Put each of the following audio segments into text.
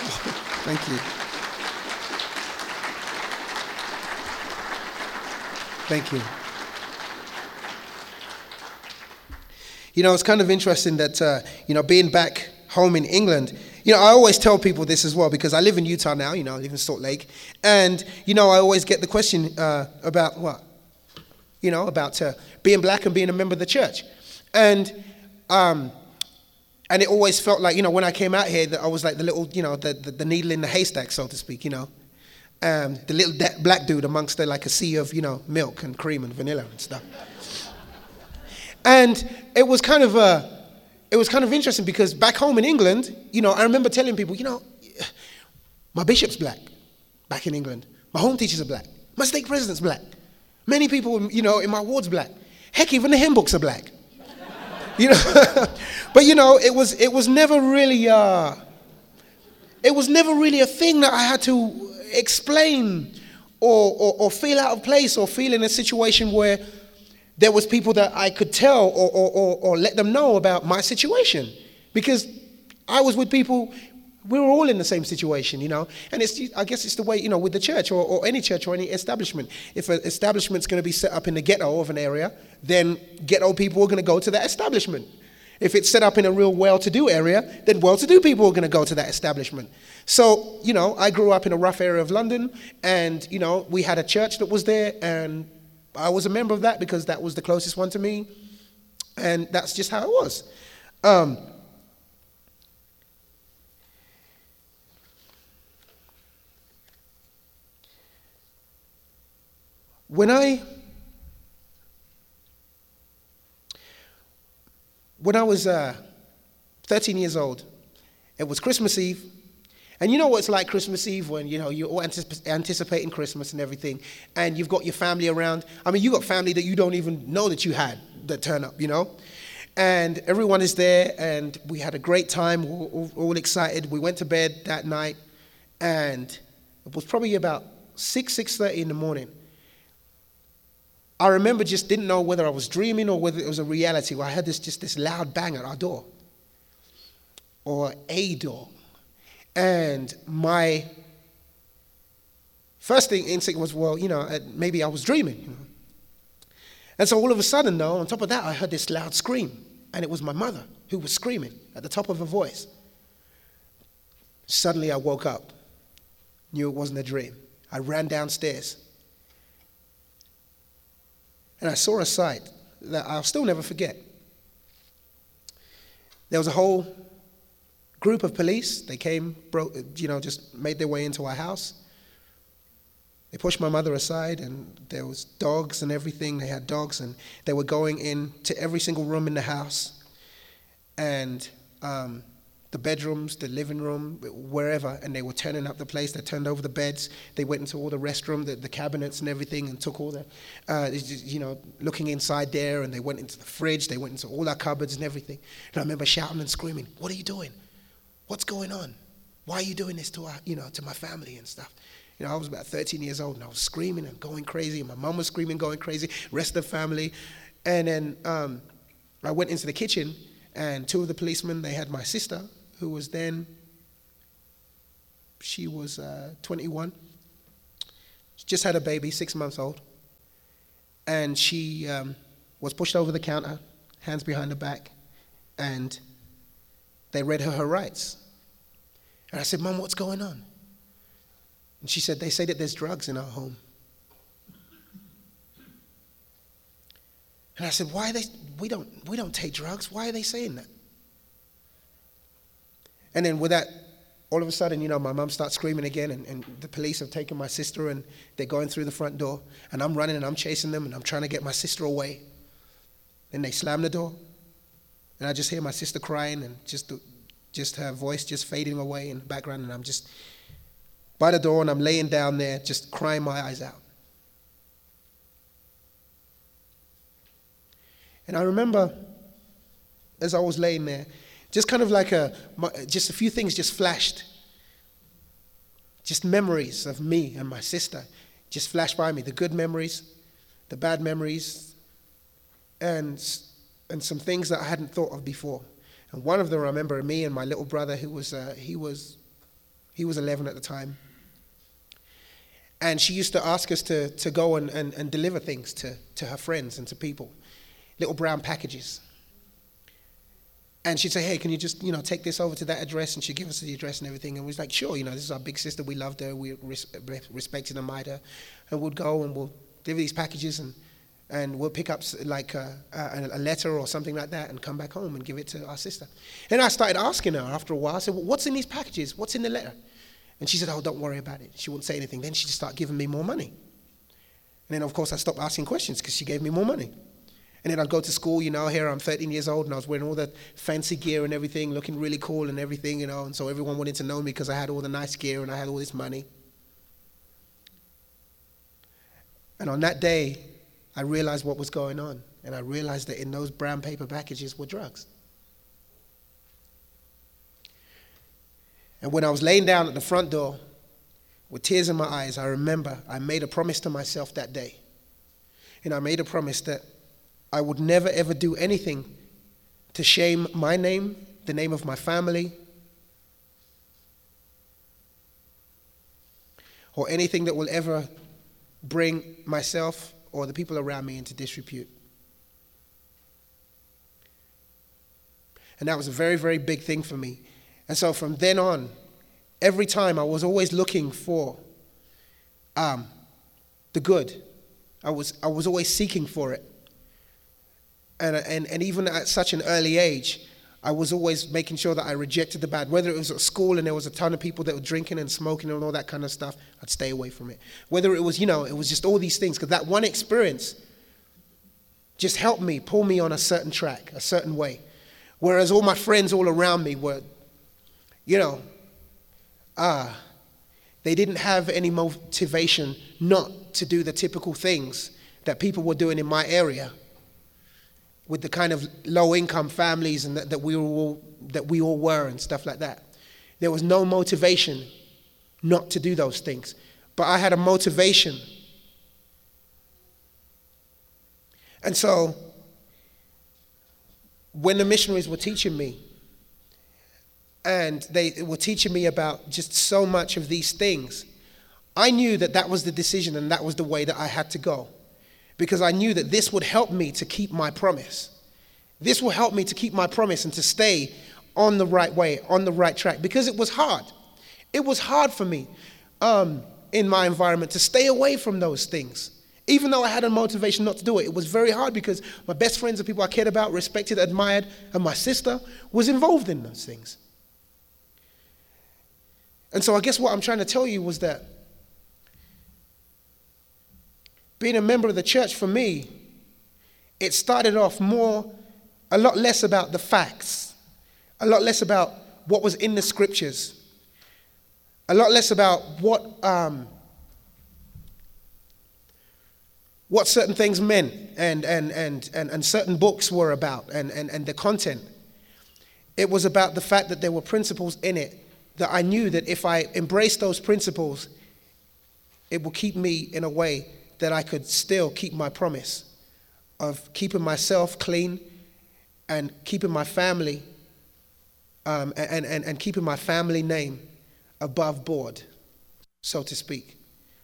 Thank you. Thank you. You know, it's kind of interesting that, being back home in England, I always tell people this as well because I live in Utah now, I live in Salt Lake. And, I always get the question about what? About being black and being a member of the church. And it always felt like, when I came out here, that I was like the little, the needle in the haystack, so to speak, the little black dude amongst like a sea of, milk and cream and vanilla and stuff. And it was kind of interesting because back home in England, I remember telling people, my bishop's black back in England. My home teachers are black. My stake president's black. Many people, in my ward's black. Heck, even the hymn books are black. But it was never really a thing that I had to explain or feel out of place or feel in a situation where there was people that I could tell or let them know about my situation, because I was with people. We were all in the same situation, and I guess it's the way, with the church or any church or any establishment. If an establishment's going to be set up in the ghetto of an area, then ghetto people are going to go to that establishment. If it's set up in a real well-to-do area, then well-to-do people are going to go to that establishment. So, I grew up in a rough area of London, and, we had a church that was there, and I was a member of that because that was the closest one to me, and that's just how it was. When I was 13 years old, it was Christmas Eve. And you know what it's like Christmas Eve when, you're all anticipating Christmas and everything, and you've got your family around. I mean, you got family that you don't even know that you had that turn up, And everyone is there, and we had a great time, all excited. We went to bed that night, and it was probably about 6:30 in the morning. I remember just didn't know whether I was dreaming or whether it was a reality, where I had this loud bang at our door, or a door. And my first instinct was, well, maybe I was dreaming. And so all of a sudden, though, on top of that, I heard this loud scream. And it was my mother who was screaming at the top of her voice. Suddenly I woke up, knew it wasn't a dream. I ran downstairs. And I saw a sight that I'll still never forget. There was a whole group of police. They came, just made their way into our house. They pushed my mother aside, and there was dogs and everything. They had dogs, and they were going into every single room in the house, and the bedrooms, the living room, wherever, and they were turning up the place. They turned over the beds. They went into all the restroom, the cabinets and everything, and took all the, looking inside there, and they went into the fridge. They went into all our cupboards and everything. And I remember shouting and screaming, "What are you doing? What's going on? Why are you doing this to to my family and stuff?" I was about 13 years old, and I was screaming and going crazy, and my mom was screaming, going crazy, rest of the family. And then I went into the kitchen, and two of the policemen, they had my sister, who was then, she was 21. She just had a baby, 6 months old. And she was pushed over the counter, hands behind her back, and they read her rights. And I said, "Mom, what's going on?" And she said, "They say that there's drugs in our home." And I said, "Why are they? We don't take drugs. Why are they saying that?" And then with that, all of a sudden, my mom starts screaming again, and the police have taken my sister, and they're going through the front door, and I'm running and I'm chasing them, and I'm trying to get my sister away. Then they slam the door, and I just hear my sister crying, and just her voice just fading away in the background, and I'm just by the door, and I'm laying down there just crying my eyes out. And I remember as I was laying there, just kind of like just a few things just flashed. Just memories of me and my sister just flashed by me. The good memories, the bad memories, and some things that I hadn't thought of before. And one of them, I remember me and my little brother, he was He was 11 at the time. And she used to ask us to go and deliver things to her friends and to people, little brown packages. And she'd say, hey, can you just, take this over to that address? And she'd give us the address and everything. And we was like, sure, this is our big sister. We loved her. We respected and admired her. And we'd go and we'll deliver these packages and we'll pick up like a letter or something like that and come back home and give it to our sister. And I started asking her after a while. I said, well, what's in these packages? What's in the letter? And she said, oh, don't worry about it. She wouldn't say anything. Then she just started giving me more money. And then, of course, I stopped asking questions because she gave me more money. And then I'd go to school, here I'm 13 years old and I was wearing all the fancy gear and everything, looking really cool and everything, and so everyone wanted to know me because I had all the nice gear and I had all this money. And on that day, I realized what was going on. And I realized that in those brown paper packages were drugs. And when I was laying down at the front door with tears in my eyes, I remember I made a promise to myself that day. And I made a promise that I would never ever do anything to shame my name, the name of my family, or anything that will ever bring myself or the people around me into disrepute. And that was a very, very big thing for me. And so from then on, every time I was always looking for the good. I was always seeking for it. And even at such an early age, I was always making sure that I rejected the bad. Whether it was at school and there was a ton of people that were drinking and smoking and all that kind of stuff, I'd stay away from it. Whether it was, it was just all these things. Because that one experience just helped me, pull me on a certain track, a certain way. Whereas all my friends all around me were, they didn't have any motivation not to do the typical things that people were doing in my area with the kind of low-income families and that we all were and stuff like that. There was no motivation not to do those things. But I had a motivation. And so when the missionaries were teaching me, and they were teaching me about just so much of these things, I knew that that was the decision and that was the way that I had to go. Because I knew that this would help me to keep my promise. This will help me to keep my promise and to stay on the right way, on the right track. Because it was hard. It was hard for me in my environment to stay away from those things. Even though I had a motivation not to do it, it was very hard because my best friends, the people I cared about, respected, admired, and my sister was involved in those things. And so I guess what I'm trying to tell you was that being a member of the church for me, it started off a lot less about the facts, a lot less about what was in the scriptures, a lot less about what certain things meant and certain books were about and the content. It was about the fact that there were principles in it that I knew that if I embraced those principles, it would keep me in a way that I could still keep my promise of keeping myself clean and keeping my family and keeping my family name above board, so to speak.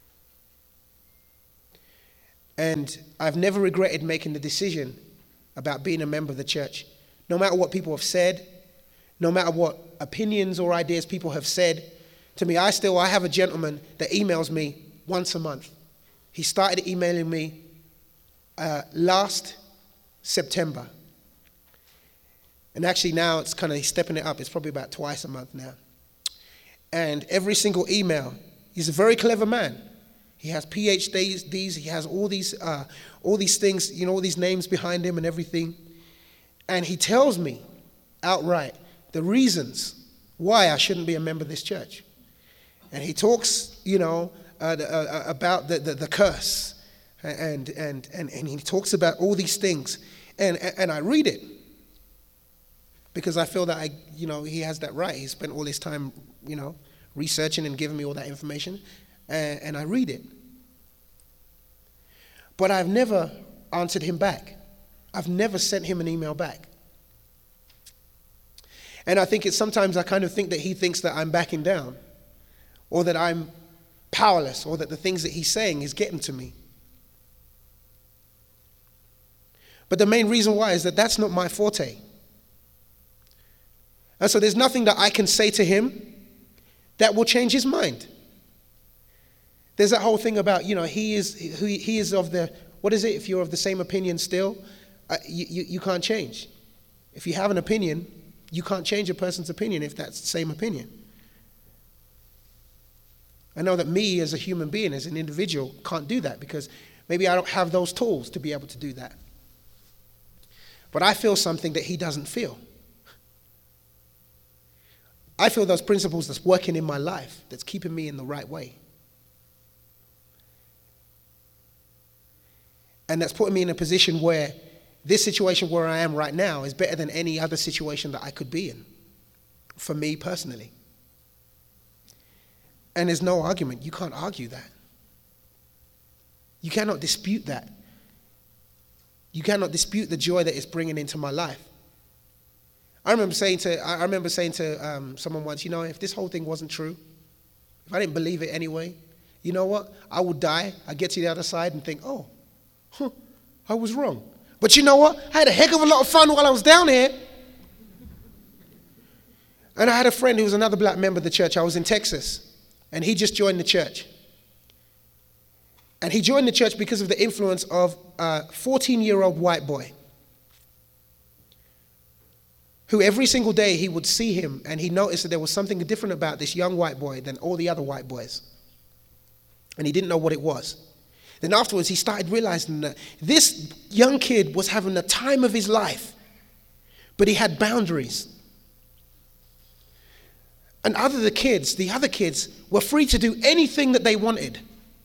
And I've never regretted making the decision about being a member of the church. No matter what people have said, no matter what opinions or ideas people have said to me, I have a gentleman that emails me once a month. He started emailing me last September. And actually now it's he's stepping it up. It's probably about twice a month now. And every single email, he's a very clever man. He has PhDs, he has all these things, all these names behind him and everything. And he tells me outright the reasons why I shouldn't be a member of this church. And he talks, about the curse. And he talks about all these things. And I read it. Because I feel that he has that right. He spent all his time, researching and giving me all that information. And I read it. But I've never answered him back. I've never sent him an email back. And I think sometimes I kind of think that he thinks that I'm backing down. or that I'm powerless, or that the things that he's saying is getting to me. But the main reason why is that that's not my forte. And so there's nothing that I can say to him that will change his mind. There's that whole thing about, he is of the, what is it? If you're of the same opinion still, you can't change. If you have an opinion, you can't change a person's opinion if that's the same opinion. I know that me as a human being, as an individual, can't do that because maybe I don't have those tools to be able to do that. But I feel something that he doesn't feel. I feel those principles that's working in my life, that's keeping me in the right way. And that's putting me in a position where this situation where I am right now is better than any other situation that I could be in, for me personally. And there's no argument. You can't argue that. You cannot dispute that. You cannot dispute the joy that it's bringing into my life. I remember saying to someone once, if this whole thing wasn't true, if I didn't believe it anyway, you know what? I would die. I'd get to the other side and think, I was wrong. But you know what? I had a heck of a lot of fun while I was down here. And I had a friend who was another black member of the church. I was in Texas. And he just joined the church. And he joined the church because of the influence of a 14-year-old white boy who every single day he would see him and he noticed that there was something different about this young white boy than all the other white boys. And he didn't know what it was. Then afterwards he started realizing that this young kid was having the time of his life, but he had boundaries. And the other kids were free to do anything that they wanted.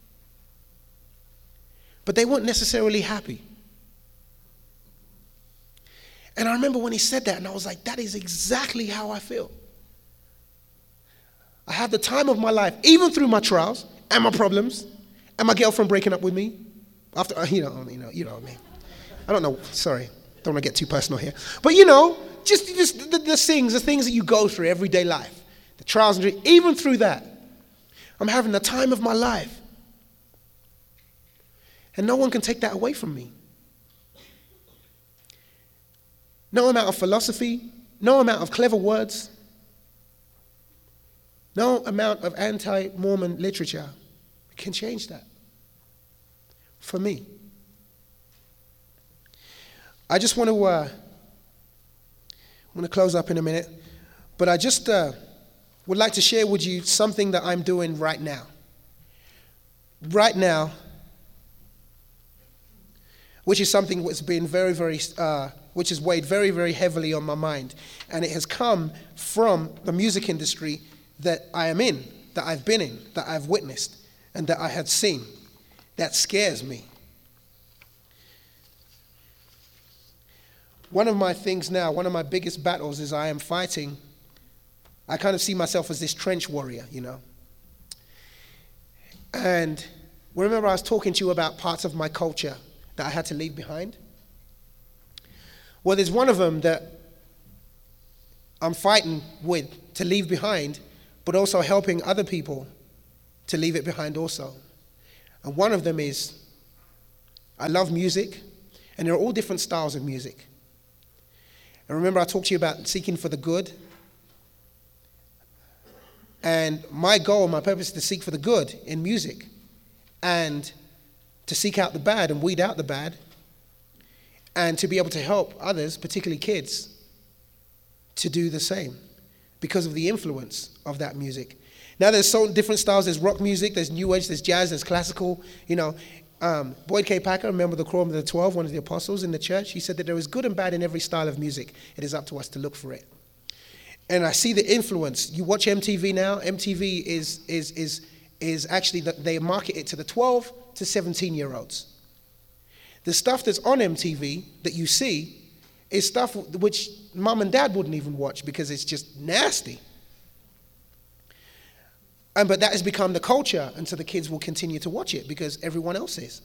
But they weren't necessarily happy. And I remember when he said that, and I was like, that is exactly how I feel. I have the time of my life, even through my trials and my problems, and my girlfriend breaking up with me. After, you know what I mean. I don't know, sorry, don't want to get too personal here. But just the things that you go through everyday life, the trials and even through that, I'm having the time of my life. And no one can take that away from me. No amount of philosophy, no amount of clever words, no amount of anti-Mormon literature can change that for me. I just want to close up in a minute, but I just would like to share with you something that I'm doing right now. Right now, which is something that's been which has weighed very, very heavily on my mind. And it has come from the music industry that I am in, that I've been in, that I've witnessed, and that I had seen. That scares me. One of my things now, one of my biggest battles is I am fighting. I kind of see myself as this trench warrior, And remember I was talking to you about parts of my culture that I had to leave behind? Well, there's one of them that I'm fighting with to leave behind, but also helping other people to leave it behind also. And one of them is, I love music, and there are all different styles of music. And remember I talked to you about seeking for the good? And my goal, my purpose is to seek for the good in music, and to seek out the bad and weed out the bad, and to be able to help others, particularly kids, to do the same because of the influence of that music. Now there's so different styles. There's rock music, there's new age, there's jazz, there's classical. Boyd K. Packer, remember the Quorum of the 12, one of the apostles in the church? He said that there is good and bad in every style of music. It is up to us to look for it. And I see the influence. You watch MTV now. MTV is actually, they market it to the 12 to 17-year-olds. The stuff that's on MTV that you see is stuff which mom and dad wouldn't even watch because it's just nasty. But that has become the culture, and so the kids will continue to watch it because everyone else is.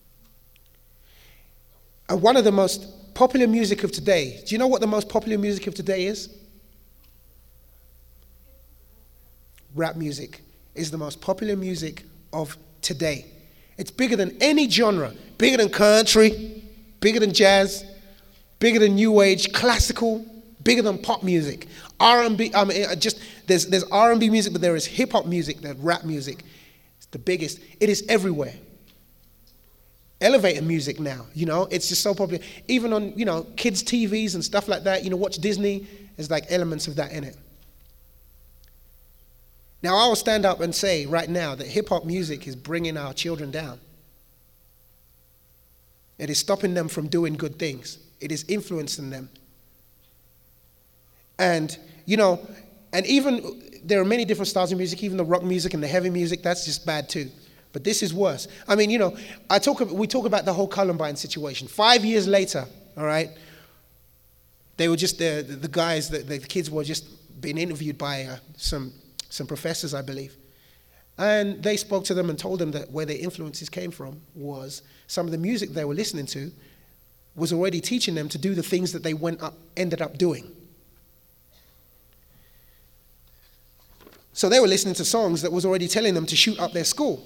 And one of the most popular music of today, do you know what the most popular music of today is? Rap music. is the most popular music of today. It's bigger than any genre, bigger than country, bigger than jazz, bigger than new age, classical, bigger than pop music. R&B, there's R&B music, but there is hip hop music, there's rap music. It's the biggest. It is everywhere. Elevator music now, it's just so popular. Even on, kids' TVs and stuff like that, watch Disney, there's like elements of that in it. Now, I will stand up and say right now that hip-hop music is bringing our children down. It is stopping them from doing good things. It is influencing them. And, and even there are many different styles of music, even the rock music and the heavy music, that's just bad too. But this is worse. I mean, we talk about the whole Columbine situation. 5 years later, all right, they were just, the guys, the kids were just being interviewed by some professors, I believe. And they spoke to them and told them that where their influences came from was some of the music they were listening to was already teaching them to do the things that they ended up doing. So they were listening to songs that was already telling them to shoot up their school.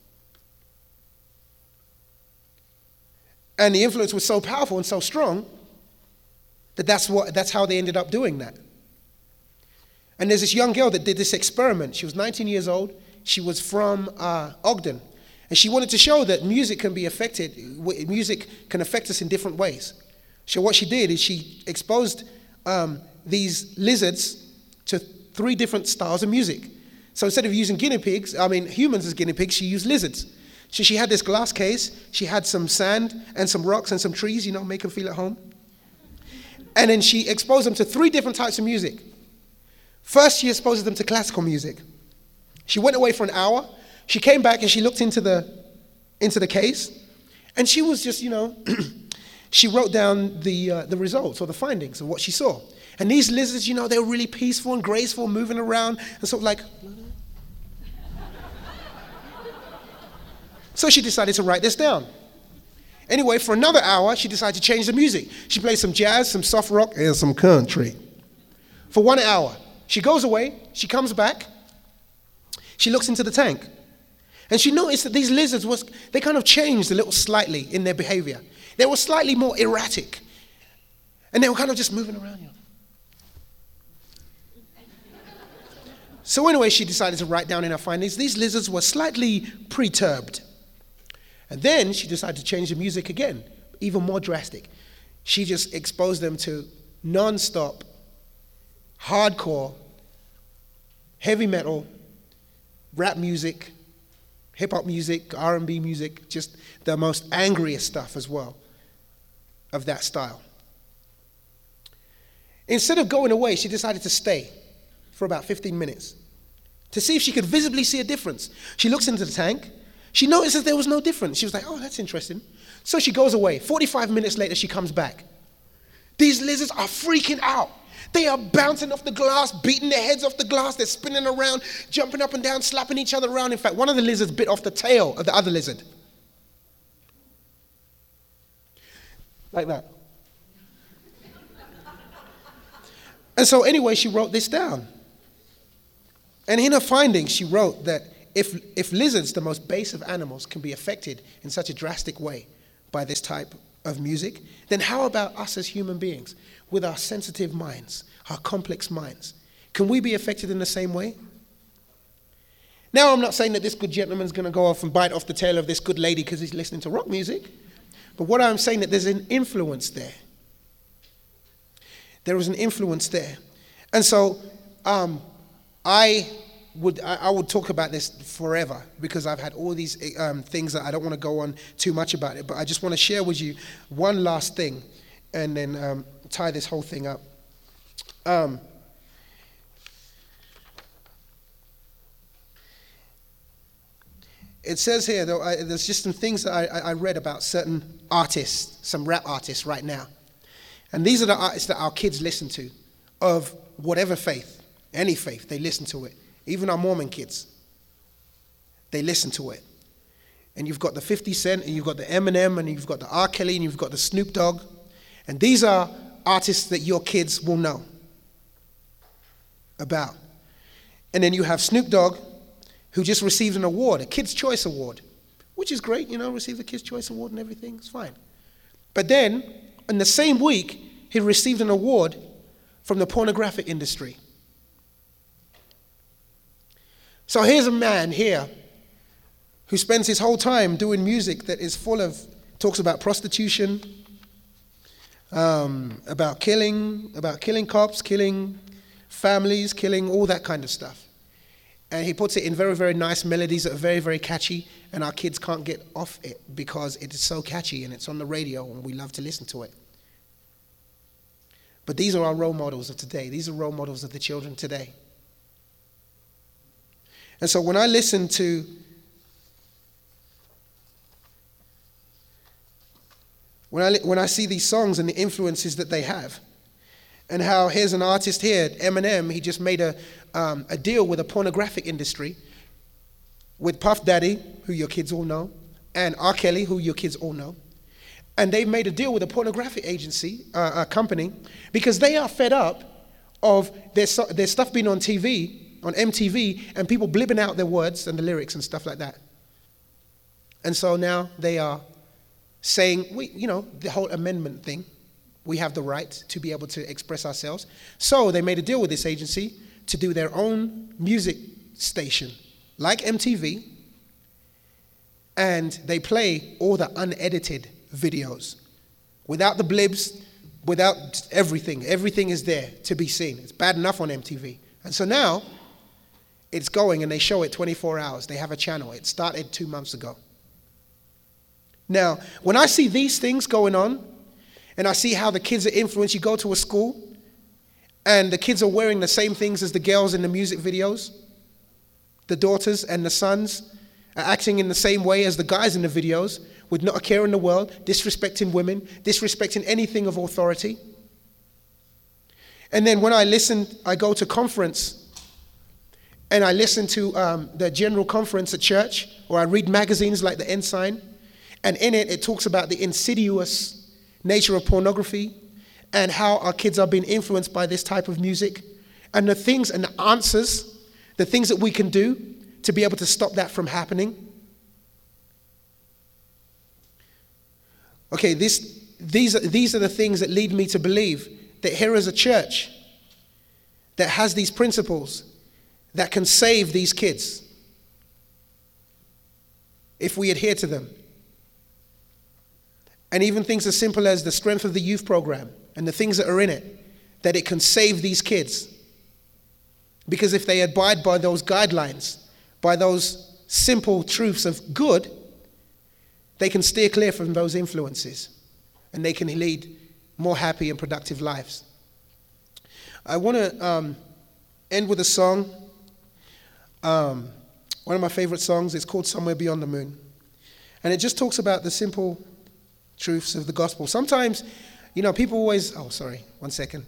And the influence was so powerful and so strong that that's how they ended up doing that. And there's this young girl that did this experiment. She was 19 years old. She was from Ogden. And she wanted to show that music can can affect us in different ways. So what she did is she exposed these lizards to 3 different styles of music. So instead of using humans as guinea pigs, she used lizards. So she had this glass case. She had some sand and some rocks and some trees, make them feel at home. And then she exposed them to 3 different types of music. First, she exposed them to classical music. She went away for an hour. She came back and she looked into the case. And she was just, she wrote down the results or the findings of what she saw. And these lizards, they were really peaceful and graceful, moving around and sort of like. So she decided to write this down. Anyway, for another hour, she decided to change the music. She played some jazz, some soft rock, and some country. For 1 hour. She goes away, she comes back, she looks into the tank, and she noticed that these lizards, they kind of changed a little slightly in their behavior. They were slightly more erratic, and they were kind of just moving around. So anyway, she decided to write down in her findings, these lizards were slightly perturbed. And then she decided to change the music again, even more drastic. She just exposed them to non-stop hardcore, heavy metal, rap music, hip-hop music, R&B music, just the most angriest stuff as well of that style. Instead of going away, she decided to stay for about 15 minutes to see if she could visibly see a difference. She looks into the tank. She notices there was no difference. She was like, oh, that's interesting. So she goes away. 45 minutes later, she comes back. These lizards are freaking out. They are bouncing off the glass, beating their heads off the glass. They're spinning around, jumping up and down, slapping each other around. In fact, one of the lizards bit off the tail of the other lizard. Like that. And so anyway, she wrote this down. And in her findings, she wrote that if lizards, the most base of animals, can be affected in such a drastic way by this type of music, then how about us as human beings with our sensitive minds, our complex minds? Can we be affected in the same way? Now, I'm not saying that this good gentleman's going to go off and bite off the tail of this good lady because he's listening to rock music. But what I'm saying that there's an influence there. There is an influence there. And so I would talk about this forever because I've had all these things that I don't want to go on too much about it, but I just want to share with you one last thing and then tie this whole thing up. It says here, though, there's just some things that I read about certain artists, some rap artists right now. And these are the artists that our kids listen to, of whatever faith, any faith, they listen to it. Even our Mormon kids, they listen to it. And you've got the 50 Cent, and you've got the Eminem, and you've got the R. Kelly, and you've got the Snoop Dogg. And these are artists that your kids will know about. And then you have Snoop Dogg, who just received an award, a Kids' Choice Award, which is great, received a Kids' Choice Award and everything, it's fine. But then, in the same week, he received an award from the pornographic industry. So here's a man here who spends his whole time doing music that is full of, talks about prostitution, about killing cops, killing families, killing all that kind of stuff. And he puts it in very, very nice melodies that are very, very catchy, and our kids can't get off it because it is so catchy and it's on the radio and we love to listen to it. But these are our role models of today. These are role models of the children today. And so when I listen to when I see these songs and the influences that they have, and how here's an artist here, Eminem, he just made a deal with a pornographic industry with Puff Daddy, who your kids all know, and R. Kelly, who your kids all know. And they've made a deal with a pornographic agency, company, because they are fed up of their stuff being on TV, on MTV, and people blibbing out their words and the lyrics and stuff like that. And so now they are saying, the whole amendment thing, we have the right to be able to express ourselves. So they made a deal with this agency to do their own music station, like MTV, and they play all the unedited videos, without the blibs, without everything. Everything is there to be seen. It's bad enough on MTV. And so now, it's going and they show it 24 hours. They have a channel. It started 2 months ago. Now, when I see these things going on, and I see how the kids are influenced, you go to a school, and the kids are wearing the same things as the girls in the music videos. The daughters and the sons are acting in the same way as the guys in the videos, with not a care in the world, disrespecting women, disrespecting anything of authority. And then when I go to conference, and I listen to the general conference at church, or I read magazines like the Ensign, and in it talks about the insidious nature of pornography and how our kids are being influenced by this type of music, and the things and the answers, the things that we can do to be able to stop that from happening. Okay, these are the things that lead me to believe that here is a church that has these principles that can save these kids if we adhere to them. And even things as simple as the strength of the youth program and the things that are in it, that it can save these kids. Because if they abide by those guidelines, by those simple truths of good, they can steer clear from those influences and they can lead more happy and productive lives. I want to end with a song. One of my favorite songs is called Somewhere Beyond the Moon. And it just talks about the simple truths of the gospel. Sometimes, people always, one second.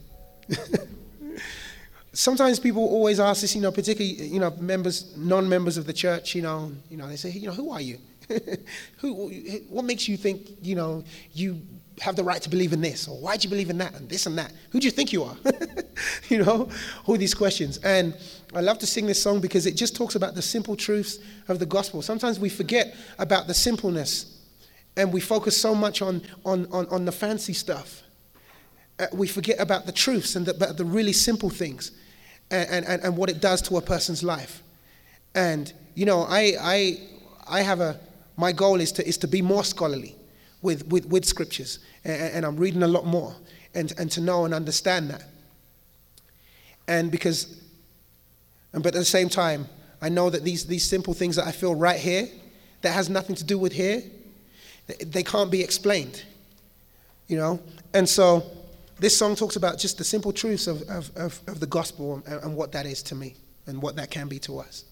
Sometimes people always ask this, particularly, non-members of the church, they say, who are you? What makes you think, you have the right to believe in this? Or why do you believe in that and this and that? Who do you think you are? All these questions. And I love to sing this song because it just talks about the simple truths of the gospel. Sometimes we forget about the simpleness and we focus so much on the fancy stuff. We forget about the truths and the really simple things and what it does to a person's life. And, my goal is to be more scholarly with scriptures. And I'm reading a lot more and to know and understand that. But at the same time, I know that these simple things that I feel right here, that has nothing to do with here, they can't be explained, And so this song talks about just the simple truths of the gospel and what that is to me and what that can be to us.